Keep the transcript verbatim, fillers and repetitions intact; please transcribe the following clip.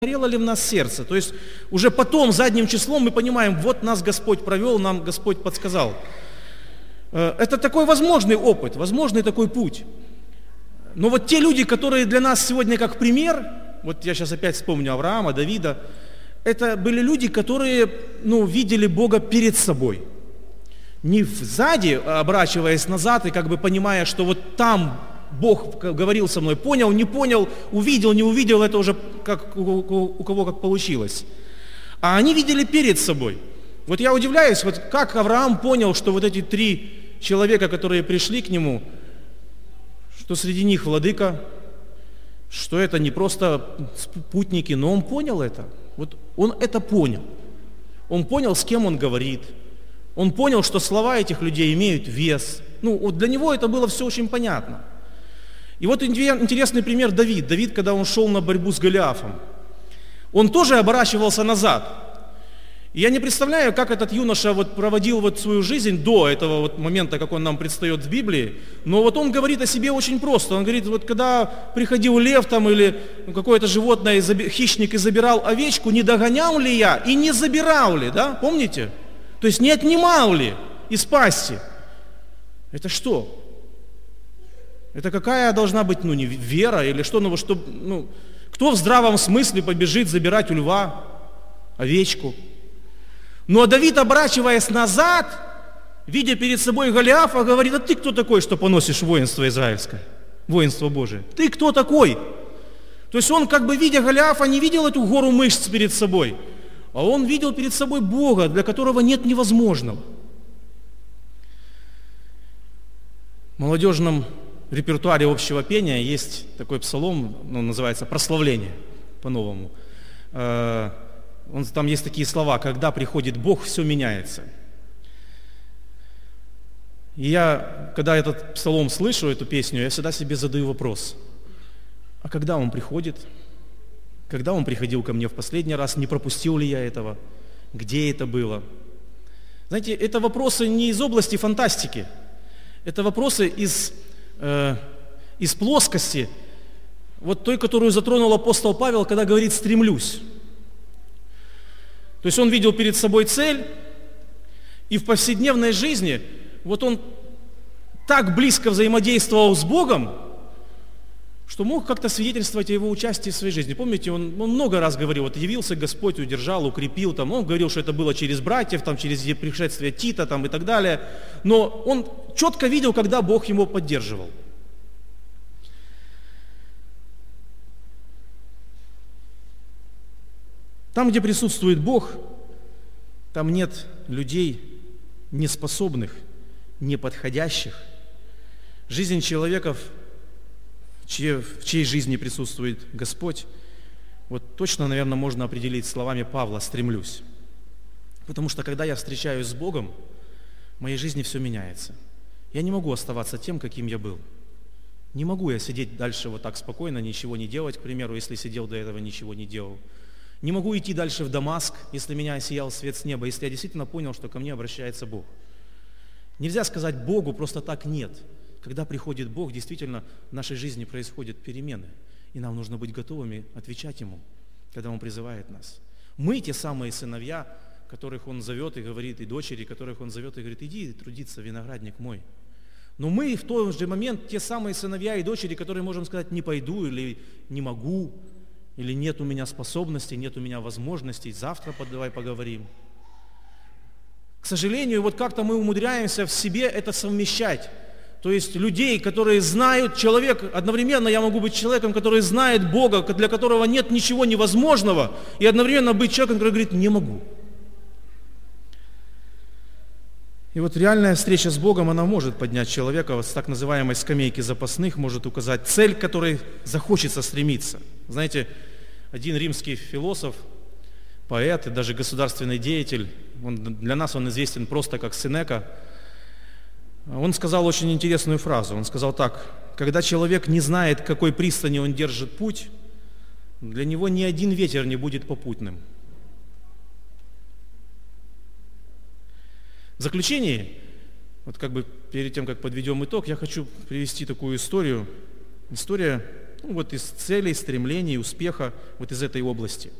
горело ли в нас сердце? То есть уже потом, задним числом, мы понимаем, вот нас Господь провел, нам Господь подсказал. Это такой возможный опыт, возможный такой путь. Но вот те люди, которые для нас сегодня как пример, вот я сейчас опять вспомню Авраама, Давида, это были люди, которые ну, видели Бога перед собой. Не сзади, оборачиваясь назад и как бы понимая, что вот там Бог говорил со мной, понял, не понял, увидел, не увидел, это уже как, у, у, у кого как получилось. А они видели перед собой. Вот я удивляюсь, вот как Авраам понял, что вот эти три человека, которые пришли к нему, что среди них владыка, что это не просто спутники, но он понял это. Вот он это понял. Он понял, с кем он говорит. Он понял, что слова этих людей имеют вес. Ну, вот для него это было все очень понятно. И вот интересный пример Давид. Давид, когда он шел на борьбу с Голиафом, он тоже оборачивался назад. И я не представляю, как этот юноша вот проводил вот свою жизнь до этого вот момента, как он нам предстает в Библии. Но вот он говорит о себе очень просто. Он говорит, вот когда приходил лев там или какое-то животное, хищник и забирал овечку, не догонял ли я и не забирал ли, да, помните? То есть не отнимал ли из пасти. Это что? Это какая должна быть, ну, не вера или что, ну, что, ну, кто в здравом смысле побежит забирать у льва овечку? Но Давид, оборачиваясь назад, видя перед собой Голиафа, говорит, а ты кто такой, что поносишь воинство израильское, воинство Божие? Ты кто такой? То есть он, как бы видя Голиафа, не видел эту гору мышц перед собой, а он видел перед собой Бога, для которого нет невозможного. В молодежном репертуаре общего пения есть такой псалом, ну, называется «Прославление» по-новому. Он, там есть такие слова: «Когда приходит Бог, все меняется». И я, когда этот псалом слышу, эту песню, я всегда себе задаю вопрос: а когда Он приходит? Когда Он приходил ко мне в последний раз? Не пропустил ли я этого? Где это было? Знаете, это вопросы не из области фантастики. Это вопросы из, э, из плоскости, вот той, которую затронул апостол Павел, когда говорит «стремлюсь». То есть он видел перед собой цель, и в повседневной жизни вот он так близко взаимодействовал с Богом, что мог как-то свидетельствовать о его участии в своей жизни. Помните, он, он много раз говорил, вот явился Господь, удержал, укрепил, там, он говорил, что это было через братьев, там, через пришествие Тита там, и так далее. Но он четко видел, когда Бог его поддерживал. Там, где присутствует Бог, там нет людей неспособных, неподходящих. Жизнь человека, в чьей, в чьей жизни присутствует Господь, вот точно, наверное, можно определить словами Павла «стремлюсь». Потому что, когда я встречаюсь с Богом, в моей жизни все меняется. Я не могу оставаться тем, каким я был. Не могу я сидеть дальше вот так спокойно, ничего не делать, к примеру, если сидел до этого, ничего не делал. Не могу идти дальше в Дамаск, если меня осиял свет с неба, если я действительно понял, что ко мне обращается Бог. Нельзя сказать Богу просто так «нет». Когда приходит Бог, действительно в нашей жизни происходят перемены, и нам нужно быть готовыми отвечать Ему, когда Он призывает нас. Мы те самые сыновья, которых Он зовет и говорит, и дочери, которых Он зовет и говорит: иди трудиться, виноградник мой. Но мы в тот же момент те самые сыновья и дочери, которые можем сказать: не пойду или не могу, или нет у меня способностей, нет у меня возможностей, завтра давай поговорим. К сожалению, вот как-то мы умудряемся в себе это совмещать. То есть людей, которые знают, человек, одновременно я могу быть человеком, который знает Бога, для которого нет ничего невозможного, и одновременно быть человеком, который говорит: не могу. И вот реальная встреча с Богом, она может поднять человека с так называемой скамейки запасных, может указать цель, к которой захочется стремиться. Знаете, один римский философ, поэт и даже государственный деятель, он, для нас он известен просто как Сенека, он сказал очень интересную фразу. Он сказал так: когда человек не знает, к какой пристани он держит путь, для него ни один ветер не будет попутным. В заключение, вот как бы перед тем, как подведем итог, я хочу привести такую историю. История ну, вот из целей, стремлений, успеха вот из этой области.